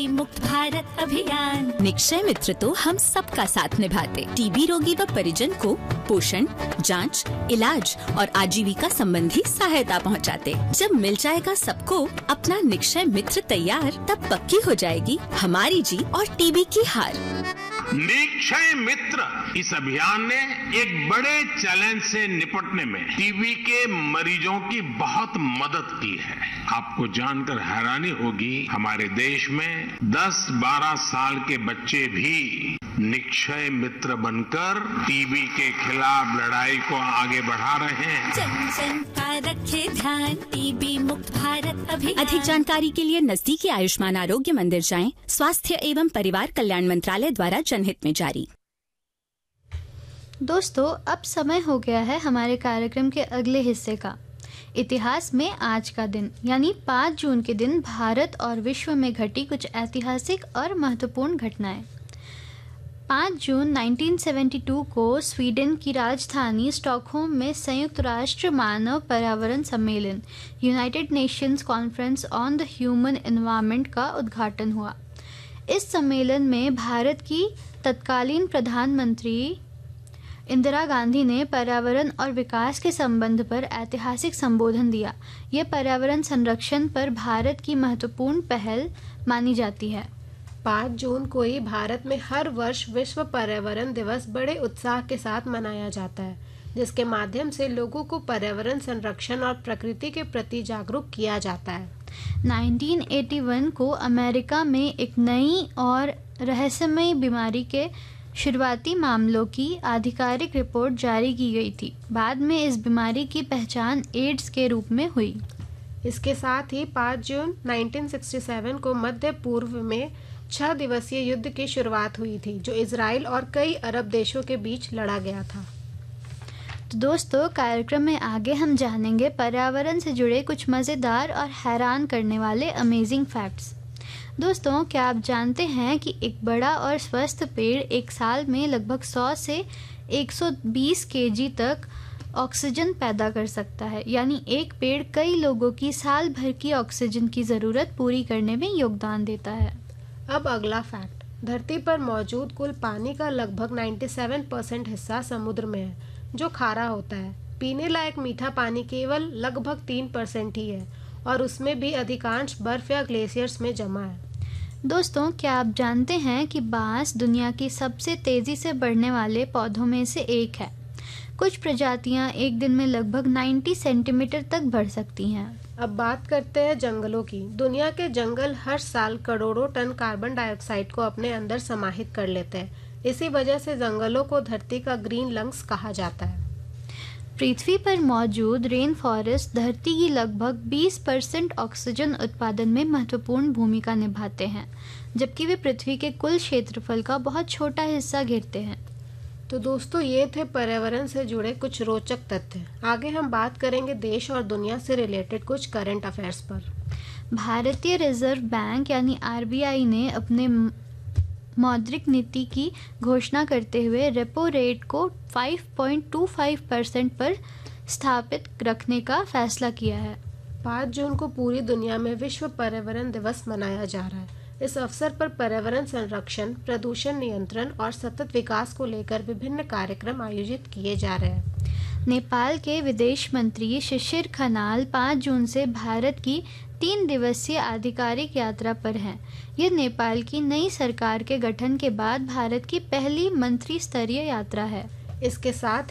मुक्त भारत अभियान। निक्षय मित्र तो हम सबका साथ निभाते। टीबी रोगी व परिजन को पोषण, जांच, इलाज और आजीविका संबंधी सहायता पहुंचाते। जब मिल जाएगा सबको अपना निक्षय मित्र तैयार, तब पक्की हो जाएगी हमारी जीत और टीबी की हार। निक्षय मित्र इस अभियान ने एक बड़े चैलेंज से निपटने में टीबी के मरीजों की बहुत मदद की है। आपको जानकर हैरानी होगी, हमारे देश में 10-12 साल के बच्चे भी निक्षय मित्र बनकर टीबी के खिलाफ लड़ाई को आगे बढ़ा रहे हैं। जन जन का रखे ध्यान, टीबी मुक्त भारत अभियान। अधिक जानकारी के लिए नजदीकी आयुष्मान आरोग्य मंदिर जाएं। स्वास्थ्य एवं परिवार कल्याण मंत्रालय द्वारा जनहित में जारी। दोस्तों, अब समय हो गया है हमारे कार्यक्रम के अगले हिस्से का। इतिहास में आज का दिन यानी 5 जून के दिन भारत और विश्व में घटी कुछ ऐतिहासिक और महत्वपूर्ण घटनाएं। 5 जून 1972 को स्वीडन की राजधानी स्टॉकहोम में संयुक्त राष्ट्र मानव पर्यावरण सम्मेलन United Nations conference on the human environment का उद्घाटन हुआ। इस सम्मेलन में भारत की तत्कालीन प्रधानमंत्री इंदिरा गांधी ने पर्यावरण और विकास के संबंध पर ऐतिहासिक संबोधन दिया। यह पर्यावरण संरक्षण पर भारत की महत्वपूर्ण पहल मानी जाती है। 5 जून को ही भारत में हर वर्ष विश्व पर्यावरण दिवस बड़े उत्साह के साथ मनाया जाता है, जिसके माध्यम से लोगों को पर्यावरण संरक्षण और प्रकृति के प्रति जागरूक किया जाता है। 1981 को अमेरिका में एक नई और रहस्यमयी बीमारी के शुरुआती मामलों की आधिकारिक रिपोर्ट जारी की गई थी। बाद में इस बीमारी की पहचान एड्स के रूप में हुई। इसके साथ ही 5 जून 1967 को मध्य पूर्व में 6 दिवसीय युद्ध की शुरुआत हुई थी, जो इजराइल और कई अरब देशों के बीच लड़ा गया था। तो दोस्तों, कार्यक्रम में आगे हम जानेंगे पर्यावरण से जुड़े कुछ मज़ेदार और हैरान करने वाले अमेजिंग फैक्ट्स। दोस्तों, क्या आप जानते हैं कि एक बड़ा और स्वस्थ पेड़ एक साल में लगभग 100 से 120 केजी तक ऑक्सीजन पैदा कर सकता है। यानी एक पेड़ कई लोगों की साल भर की ऑक्सीजन की ज़रूरत पूरी करने में योगदान देता है। अब अगला फैक्ट, धरती पर मौजूद कुल पानी का लगभग 97% हिस्सा समुद्र में है, जो खारा होता है। पीने लायक मीठा पानी केवल लगभग 3% ही है, और उसमें भी अधिकांश बर्फ या ग्लेशियर्स में जमा है। दोस्तों, क्या आप जानते हैं कि बांस दुनिया की सबसे तेज़ी से बढ़ने वाले पौधों में से एक है। कुछ प्रजातियां एक दिन में लगभग 90 सेंटीमीटर तक बढ़ सकती हैं। अब बात करते हैं जंगलों की। दुनिया के जंगल हर साल करोड़ों टन कार्बन डाइऑक्साइड को अपने अंदर समाहित कर लेते हैं। इसी वजह से जंगलों को धरती का ग्रीन लंग्स कहा जाता है। पृथ्वी पर मौजूद रेन फॉरेस्ट धरती की लगभग 20% ऑक्सीजन उत्पादन में महत्वपूर्ण भूमिका निभाते हैं, जबकि वे पृथ्वी के कुल क्षेत्रफल का बहुत छोटा हिस्सा घेरते हैं। तो दोस्तों, ये थे पर्यावरण से जुड़े कुछ रोचक तथ्य। आगे हम बात करेंगे देश और दुनिया से रिलेटेड कुछ करंट अफेयर्स पर। भारतीय रिजर्व बैंक यानी आरबीआई ने अपने मौद्रिक नीति की घोषणा करते हुए रेपो रेट को 5.25% पर स्थापित रखने का फैसला किया है। 5 जून को पूरी दुनिया में विश्व पर्यावरण दिवस मनाया जा रहा है। इस अवसर पर पर्यावरण संरक्षण, प्रदूषण नियंत्रण और सतत विकास को लेकर विभिन्न कार्यक्रम आयोजित किए जा रहे हैं। नेपाल के विदेश मंत्री शिशिर खनाल 5 जून से भारत की 3 दिवसीय आधिकारिक यात्रा पर हैं। यह नेपाल की नई सरकार के गठन के बाद भारत की पहली मंत्री स्तरीय यात्रा है। इसके साथ